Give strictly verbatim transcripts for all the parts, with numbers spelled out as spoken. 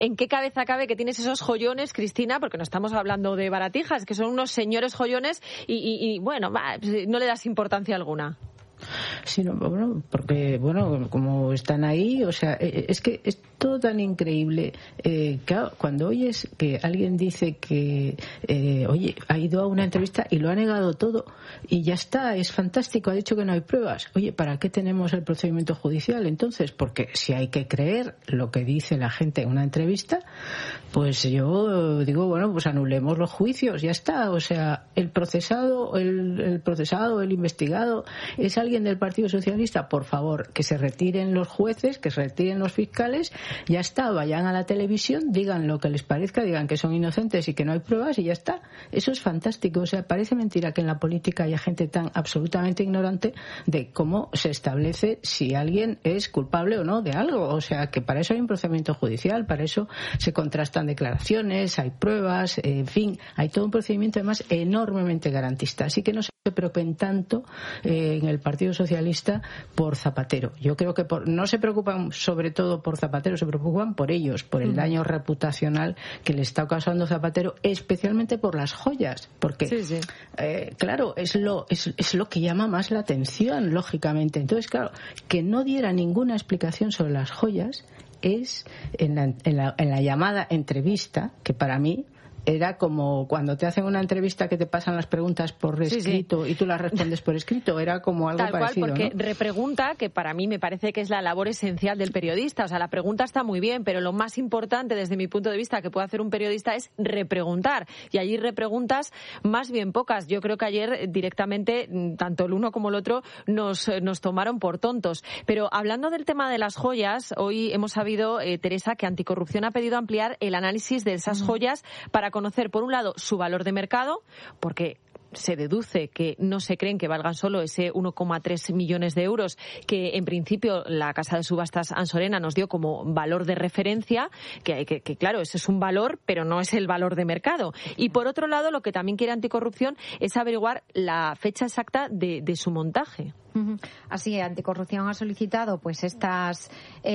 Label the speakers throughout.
Speaker 1: ¿En qué cabeza cabe que tienes esos joyones, Cristina? Porque no estamos hablando de baratijas, que son unos señores joyones y, y, y bueno, va, no le das importancia alguna.
Speaker 2: Sí, no, bueno, porque, bueno, como están ahí, o sea, es que es todo tan increíble. Eh, claro, cuando oyes que alguien dice que, eh, oye, ha ido a una entrevista y lo ha negado todo y ya está, es fantástico, ha dicho que no hay pruebas. Oye, ¿para qué tenemos el procedimiento judicial entonces? Porque si hay que creer lo que dice la gente en una entrevista, pues yo digo, bueno, pues anulemos los juicios, ya está. O sea, el procesado, el, el procesado, el investigado, es alguien del Partido Socialista, por favor, que se retiren los jueces, que se retiren los fiscales, ya está, vayan a la televisión, digan lo que les parezca, digan que son inocentes y que no hay pruebas y ya está. Eso es fantástico. O sea, parece mentira que en la política haya gente tan absolutamente ignorante de cómo se establece si alguien es culpable o no de algo. O sea, que para eso hay un procedimiento judicial, para eso se contrastan declaraciones, hay pruebas, en fin, hay todo un procedimiento además enormemente garantista. Así que no se preocupen tanto eh, en el Partido Socialista por Zapatero. Yo creo que por, no se preocupan sobre todo por Zapatero, se preocupan por ellos, por el daño reputacional que le está causando Zapatero, especialmente por las joyas, porque sí, sí. Eh, claro, es lo, es, es lo que llama más la atención, lógicamente. Entonces, claro, que no diera ninguna explicación sobre las joyas es en la, en la, en la llamada entrevista, que para mí era como cuando te hacen una entrevista que te pasan las preguntas por escrito, sí, sí, y tú las respondes por escrito, era como algo
Speaker 1: Tal
Speaker 2: parecido,
Speaker 1: cual, porque
Speaker 2: ¿no?
Speaker 1: repregunta, que para mí me parece que es la labor esencial del periodista. O sea, la pregunta está muy bien, pero lo más importante desde mi punto de vista que puede hacer un periodista es repreguntar. Y allí repreguntas más bien pocas. Yo creo que ayer directamente, tanto el uno como el otro, nos, nos tomaron por tontos. Pero hablando del tema de las joyas, hoy hemos sabido, eh, Teresa, que Anticorrupción ha pedido ampliar el análisis de esas joyas para conocer, por un lado, su valor de mercado, porque se deduce que no se creen que valgan solo ese uno coma tres millones de euros que en principio la casa de subastas Ansorena nos dio como valor de referencia, que, que, que claro, ese es un valor, pero no es el valor de mercado. Y por otro lado, lo que también quiere Anticorrupción es averiguar la fecha exacta de, de su montaje.
Speaker 3: Así es, Anticorrupción ha solicitado pues estas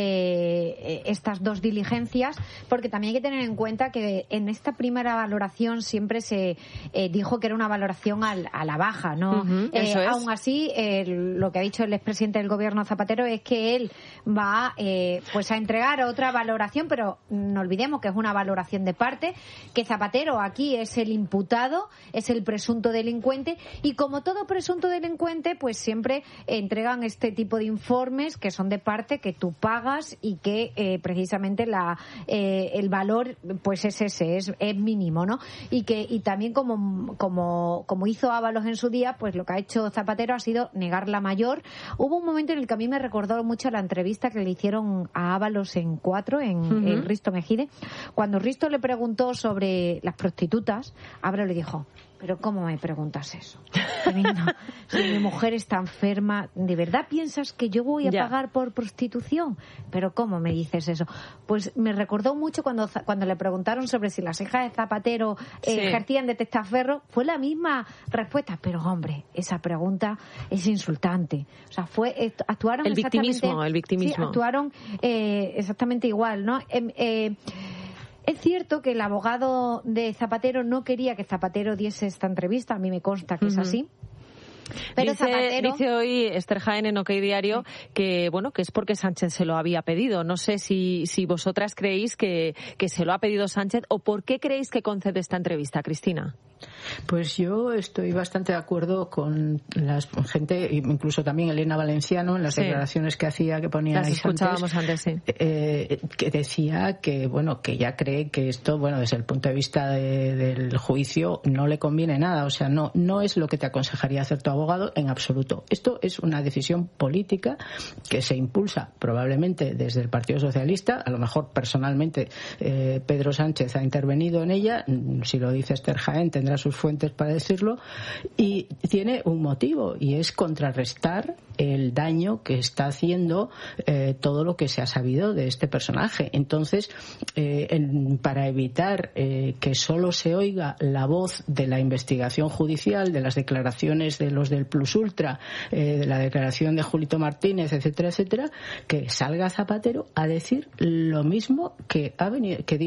Speaker 3: eh, estas dos diligencias, porque también hay que tener en cuenta que en esta primera valoración siempre se eh, dijo que era una valoración al, a la baja, ¿no?
Speaker 1: Uh-huh,
Speaker 3: eh,
Speaker 1: eso es.
Speaker 3: Aún así, eh, lo que ha dicho el expresidente del gobierno Zapatero es que él va eh, pues a entregar otra valoración, pero no olvidemos que es una valoración de parte, que Zapatero aquí es el imputado, es el presunto delincuente, y como todo presunto delincuente, pues siempre entregan este tipo de informes que son de parte, que tú pagas y que eh, precisamente la eh, el valor pues es ese, es, es mínimo, ¿no? Y que y también como como como hizo Ábalos en su día, pues lo que ha hecho Zapatero ha sido negar la mayor. Hubo un momento en el que a mí me recordó mucho la entrevista que le hicieron a Ábalos en Cuatro, en, uh-huh. en Risto Mejide, cuando Risto le preguntó sobre las prostitutas. Ábalos le dijo: ¿pero cómo me preguntas eso? No, si mi mujer está enferma, ¿de verdad piensas que yo voy a ya. pagar por prostitución? ¿Pero cómo me dices eso? Pues me recordó mucho cuando cuando le preguntaron sobre si las hijas de Zapatero eh, sí. ejercían de testaferro, fue la misma respuesta, pero hombre, esa pregunta es insultante. O sea, fue actuaron
Speaker 1: el
Speaker 3: exactamente...
Speaker 1: victimismo, el victimismo.
Speaker 3: Sí, actuaron eh, exactamente igual, ¿no? Eh, eh, Es cierto que el abogado de Zapatero no quería que Zapatero diese esta entrevista, a mí me consta que uh-huh. es así. Pero
Speaker 1: dice,
Speaker 3: Zapatero...
Speaker 1: dice hoy Esther Jaén en OK Diario sí. que bueno que es porque Sánchez se lo había pedido. No sé si, si vosotras creéis que, que se lo ha pedido Sánchez, o por qué creéis que concede esta entrevista, Cristina.
Speaker 2: Pues yo estoy bastante de acuerdo con la gente, incluso también Elena Valenciano, en las sí. declaraciones que hacía, que ponía
Speaker 1: las escuchábamos antes, antes sí.
Speaker 2: eh, que decía que bueno que ya cree que esto, bueno, desde el punto de vista de, del juicio, no le conviene nada. O sea, no no es lo que te aconsejaría hacer tu abogado en absoluto. Esto es una decisión política que se impulsa probablemente desde el Partido Socialista. A lo mejor personalmente eh, Pedro Sánchez ha intervenido en ella. Si lo dice Esther Jaén, tendrá sus fuentes para decirlo, y tiene un motivo, y es contrarrestar el daño que está haciendo eh, todo lo que se ha sabido de este personaje. Entonces, eh, en, para evitar eh, que solo se oiga la voz de la investigación judicial, de las declaraciones de los del Plus Ultra, eh, de la declaración de Julito Martínez, etcétera, etcétera, que salga Zapatero a decir lo mismo que ha venido, que